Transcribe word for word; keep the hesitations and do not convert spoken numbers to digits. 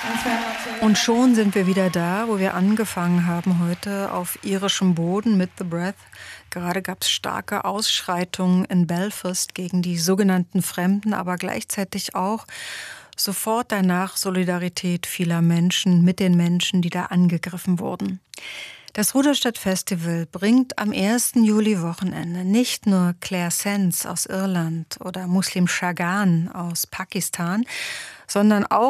Und schon sind wir wieder da, wo wir angefangen haben heute, auf irischem Boden mit The Breath. Gerade gab es starke Ausschreitungen in Belfast gegen die sogenannten Fremden, aber gleichzeitig auch sofort danach Solidarität vieler Menschen mit den Menschen, die da angegriffen wurden. Das Ruderstadt-Festival bringt am ersten Juli-Wochenende nicht nur Claire Sands aus Irland oder Muslim Shagan aus Pakistan, sondern auch